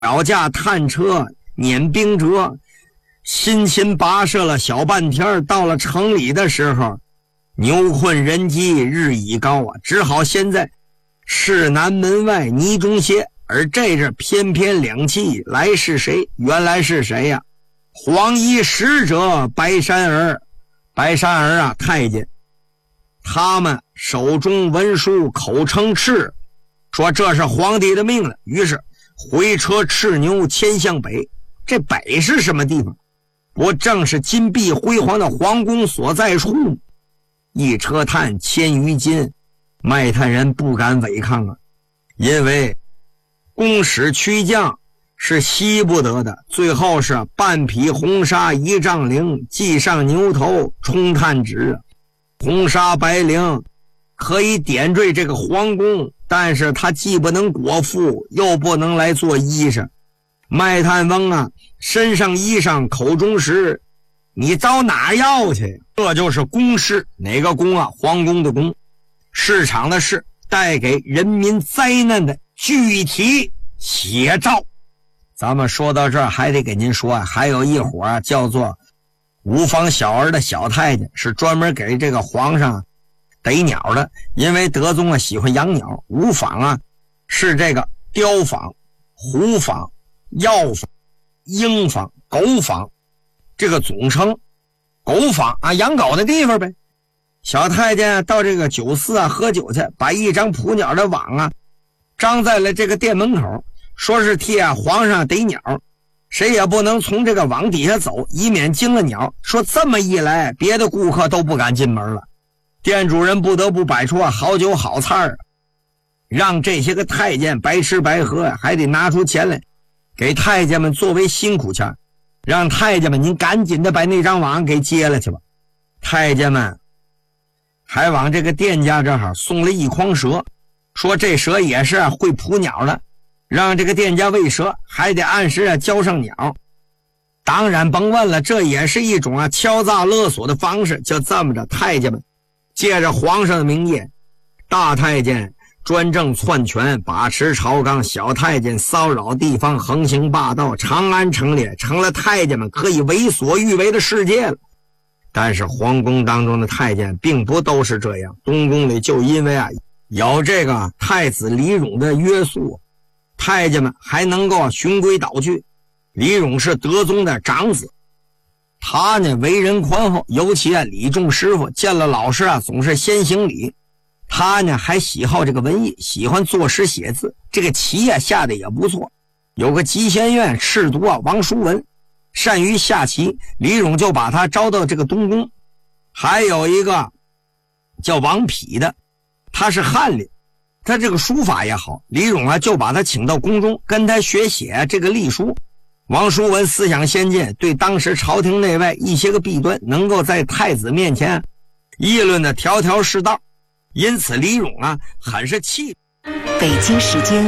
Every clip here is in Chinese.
脚架探车碾冰辙，辛勤跋涉了小半天，到了城里的时候，牛困人饥日已高啊，只好现在市南门外泥中歇。而这阵偏偏两气来是谁？原来是谁呀？黄衣使者白山儿啊，太监，他们手中文书，口称敕，说这是皇帝的命令，于是回车赤牛迁向北。这北是什么地方？不正是金碧辉煌的皇宫所在处？一车炭千余斤，卖炭人不敢违抗啊，因为公使驱将是惜不得的。最后是半匹红纱一丈绫，系上牛头冲炭纸。红纱白绫可以点缀这个皇宫，但是它既不能裹腹，又不能来做衣裳。卖炭翁啊，身上衣裳口中食，你找哪要去？这就是公事。哪个公啊？皇宫的宫，市场的市，带给人民灾难的具体写照。咱们说到这儿，还得给您说啊，还有一伙啊，叫做无妨小儿的小太监，是专门给这个皇上逮鸟的。因为德宗啊喜欢养鸟，无妨啊是这个雕坊、虎坊、药坊、鹰坊、狗坊，这个总称。狗坊啊，养狗的地方呗。小太监到这个酒肆啊喝酒去，把一张捕鸟的网啊张在了这个店门口，说是替皇上逮鸟，谁也不能从这个网底下走，以免惊了鸟。说这么一来，别的顾客都不敢进门了。店主人不得不摆出好酒好菜，让这些个太监白吃白喝，还得拿出钱来给太监们作为辛苦钱，让太监们您赶紧的把那张网给接了去吧。太监们还往这个店家这儿送了一筐蛇，说这蛇也是会捕鸟的，让这个店家喂蛇还得按时交上鸟。当然甭问了，这也是一种敲诈勒索的方式。就这么着，太监们借着皇上的名义，大太监专政篡权，把持朝纲，小太监骚扰地方，横行霸道，长安城里成了太监们可以为所欲为的世界了。但是皇宫当中的太监并不都是这样，东宫里就因为有这个太子李荣的约束，太监们还能够循规蹈矩。李荣是德宗的长子，他呢为人宽厚，尤其李仲师傅见了老师总是先行礼。他呢还喜好这个文艺，喜欢作诗写字，这个棋下的也不错。有个集贤院侍读王叔文善于下棋，李荣就把他招到这个东宫。还有一个叫王匹的，他是翰林，他这个书法也好，李荣就把他请到宫中，跟他学写这个隶书。王叔文思想先进，对当时朝廷内外一些个弊端能够在太子面前议论的条条是道，因此李荣很是气。 北京时间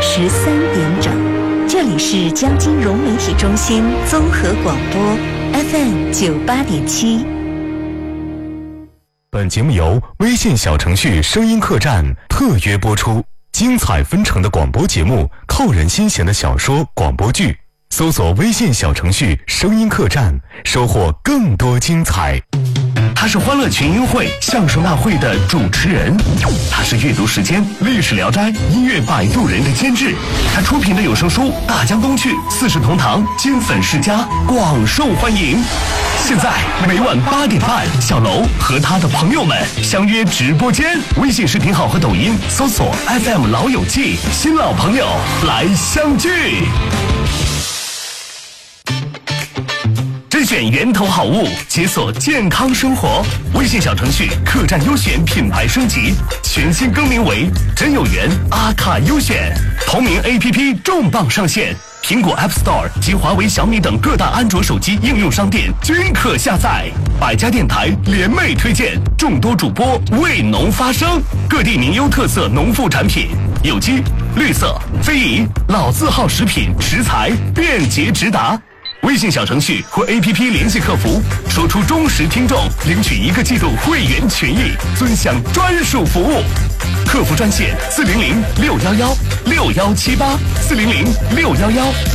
13点整，这里是江津融媒体中心综合广播 FM 98.7。 本节目由微信小程序声音客栈特约播出，精彩纷呈的广播节目，扣人心弦的小说广播剧，搜索微信小程序声音客栈，收获更多精彩。他是欢乐群英会相声大会的主持人，他是阅读时间历史聊斋音乐摆渡人的监制，他出品的有声书《大江东去》四世同堂金粉世家广受欢迎。现在每晚8点半，小楼和他的朋友们相约直播间，微信视频号和抖音搜索 FM 老友记，新老朋友来相聚。甄选源头好物，解锁健康生活。微信小程序客栈优选品牌升级，全新更名为真有缘阿卡优选。同名 APP 重磅上线，苹果 App Store 及华为、小米等各大安卓手机应用商店均可下载。百家电台联袂推荐，众多主播为农发声，各地名优特色农副产品，有机、绿色、非遗、老字号食品食材便捷直达。 微信小程序或 APP 联系客服，说出忠实听众，领取1个季度会员权益，尊享专属服务。客服专线400-611-6178，400-611